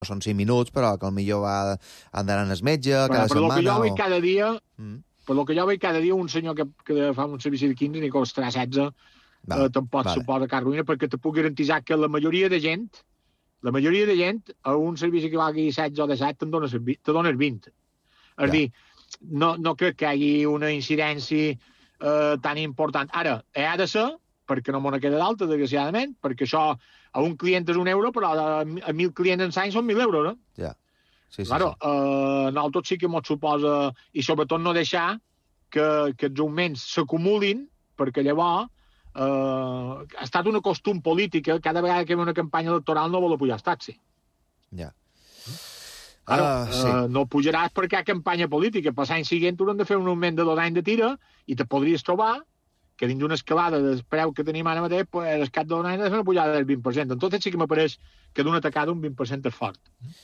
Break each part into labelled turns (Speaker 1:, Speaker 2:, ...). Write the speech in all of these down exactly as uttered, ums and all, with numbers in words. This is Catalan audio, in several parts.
Speaker 1: són cinc minuts, però que potser va, han d'anar al metge
Speaker 2: però,
Speaker 1: cada
Speaker 2: per
Speaker 1: setmana.
Speaker 2: Per lo que jo veig
Speaker 1: o...
Speaker 2: cada dia,
Speaker 1: mm.
Speaker 2: per lo que jo veig cada dia, un senyor que, que fa un servici de quinze ni costarà setze,
Speaker 1: Vale,
Speaker 2: eh, tampoc
Speaker 1: vale.
Speaker 2: suposa que arruïna, perquè te puc garantitzar que la majoria de gent, la majoria de gent, a un servici que valgui setze o disset, te'n dones, te dones vint. És ja. dir, no, no crec que hi hagi una incidència eh, tan important. Ara, ha de ser, perquè no me queda d'alta, desgraciadament, perquè això a un client és un euro, però a, a mil clients en l'any són mil euros, no?
Speaker 1: Ja. Sí, sí,
Speaker 2: claro,
Speaker 1: sí.
Speaker 2: Eh, nosaltres sí que ens suposa, i sobretot no deixar que, que els augments s'acumulin, perquè llavors eh, ha estat un costum polític, cada vegada que hi ha una campanya electoral no vol pujar el taxi.
Speaker 1: Ja.
Speaker 2: Claro,
Speaker 1: uh, sí.
Speaker 2: eh, no pujaràs perquè hi ha campanya política, per l'any següent haurem de fer un augment de dos anys de tira i te podries trobar que dins d'una escalada del preu que tenim ara mateix, pues, al cap d'un any és una pujada del vint per cent. Entonces sí que m'apareix que d'una tacada un vint per cent és fort.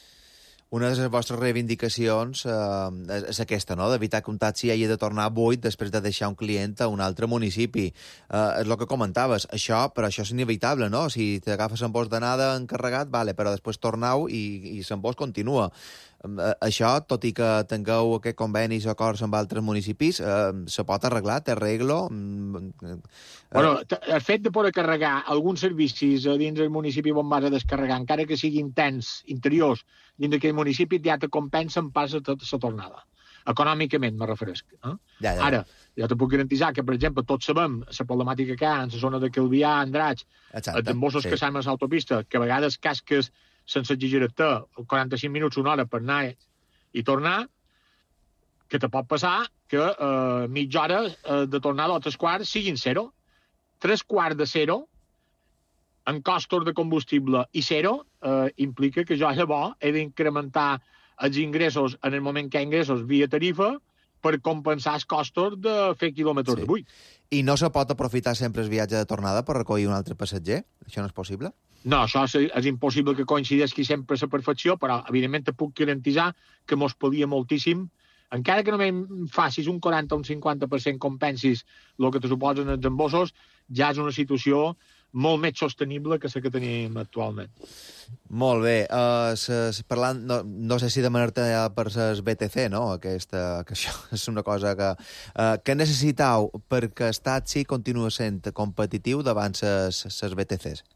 Speaker 1: Una de les vostres reivindicacions eh, és aquesta, no?, d'evitar que un taxi hagi de tornar buit després de deixar un client a un altre municipi. Eh, és el que comentaves. Això, però això és inevitable, no? Si t'agafes en bus d'anada encarregat, vale, però després tornau i, i en bus continua. Eh, això, tot i que tingueu aquest convenis o acords amb altres municipis, eh, se pot arreglar, té arreglo? Eh,
Speaker 2: bueno, el fet de poder carregar alguns servicis dins del municipi on vas a descarregar, encara que siguin intens, interiors, dins d'aquell municipi, ja te compensa en pas tota la tornada. Econòmicament, me refereix. Eh?
Speaker 1: Ja, ja.
Speaker 2: Ara, ja te puc garantitzar que, per exemple, tots sabem la problemàtica que hi ha en la zona de Calvià, Andratx, els embossos sí. que s'han a l'autopista, que a vegades casques sense exagerar-te, quaranta-cinc minuts, una hora per anar i tornar, que te pot passar que eh, mitja hora eh, de tornada o tres quarts siguin zero. Tres quarts de zero, en costos de combustible i zero, eh, implica que jo llavors he d'incrementar els ingressos en el moment que hi ha ingressos via tarifa per compensar els costos de fer quilòmetres sí. de buit.
Speaker 1: I no se pot aprofitar sempre el viatge de tornada per recollir un altre passatger? Això no és possible?
Speaker 2: No, això és, és impossible que coincideixi sempre a la perfecció, però evidentment te puc garantitzar que mos podia moltíssim, encara que només facis un quaranta o un cinquanta per cent compensis el que te suposen els embossos, ja és una situació molt més sostenible que la que tenim actualment.
Speaker 1: Molt bé. Uh, ses, parlant, no, no sé si demanar-te per les B T C, no? Aquesta, que això és una cosa que... Uh, què necessitau perquè el taxi continua sent competitiu davant les B T Cs?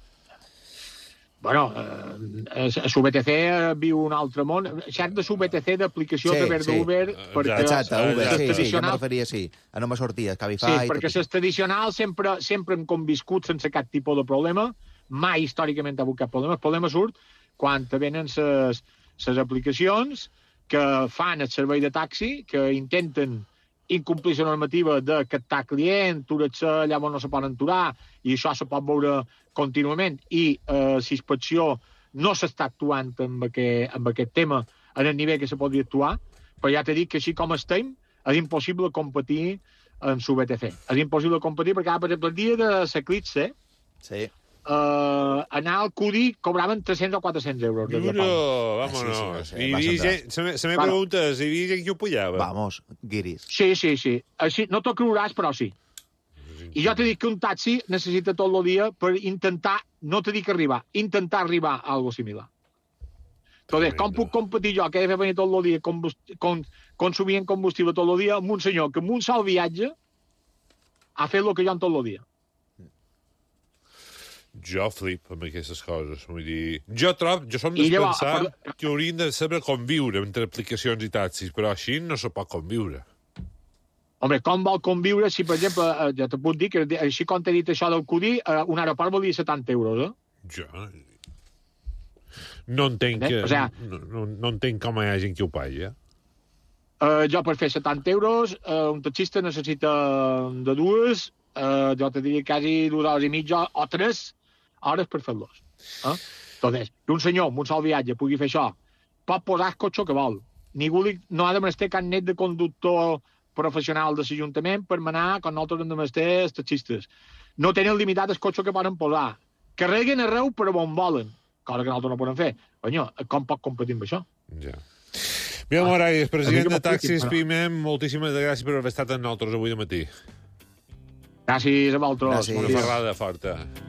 Speaker 2: Bueno, eh, la B T C viu un altre món. Cert de la B T C d'aplicació
Speaker 1: sí,
Speaker 2: de Uber
Speaker 1: sí.
Speaker 2: d'Uber... Perquè
Speaker 1: exacte, Uber, sí,
Speaker 2: tradicional...
Speaker 1: sí, jo me referia, sí. No me sortia, Cabify...
Speaker 2: Sí, perquè les tradicionals sempre, sempre han conviscut sense cap tipus de problema, mai històricament ha hagut cap problema. El problema surt quan te venen les aplicacions que fan el servei de taxi, que intenten incomplir la normativa de captar client, aturar-se allà on no se poden aturar, i això se pot veure contínuament, i eh, si inspecció no s'està actuant amb aquest, amb aquest tema en el nivell que se podria actuar, però ja t'he dit que així com estem, és impossible competir en la B T C. És impossible competir perquè, per exemple, el dia de l'Eclipse,
Speaker 1: sí.
Speaker 2: Uh, anar al Cudi cobraven tres-cents o quatre-cents euros.
Speaker 3: Mira, vámonos.
Speaker 1: Sí, sí, sí,
Speaker 3: I dice, se me, se me
Speaker 2: claro.
Speaker 3: preguntes, i dice qui ho pujava?
Speaker 1: Vamos, guiris.
Speaker 2: Sí, sí, sí. Així, no t'ho creuràs, però sí. I jo t'he dit que un taxi necessita tot el dia per intentar, no t'he dit que arribar, intentar arribar a algo similar. Entonces, com puc competir jo, que he de fer venir tot el dia, con, consumint combustible tot el dia, amb un senyor que amb un sol viatge ha fet el que jo en tot el dia?
Speaker 3: Jo flip amb aquestes coses. Vull dir, jo trob, jo som de pensar per... que haurien de saber conviure entre aplicacions i taxis, però així no se pot conviure.
Speaker 2: Home, com vol conviure si, per exemple, eh, ja te puc dir que així com t'he dit això del Cudi, eh, un aeroport valia setanta euros, eh?
Speaker 3: Jo no entenc que...
Speaker 2: O sea,
Speaker 3: no, no, no entenc com hi ha gent que ho paga.
Speaker 2: Eh, jo per fer setanta euros, eh, un taxista necessita de dues, eh, jo te diria quasi dues hores i mitja o tres hores per fer-los. Eh? Entonces, que un senyor amb un sol viatge pugui fer això, pot posar el cotxe que vol. Ningú li, no ha de menester cap net de conductor professional de l'Ajuntament per manar quan nosaltres hem de menester els taxistes. No tenen limitat el cotxe que poden posar. Carreguen arreu per on volen, cosa que nosaltres no podem fer. Conyo, com pot competir amb això?
Speaker 3: Ja. Miguel Moragues, president de Taxis Pimem, moltíssimes gràcies per haver estat amb nosaltres avui de matí.
Speaker 2: Gràcies a vosaltres.
Speaker 3: Una ferrada forta.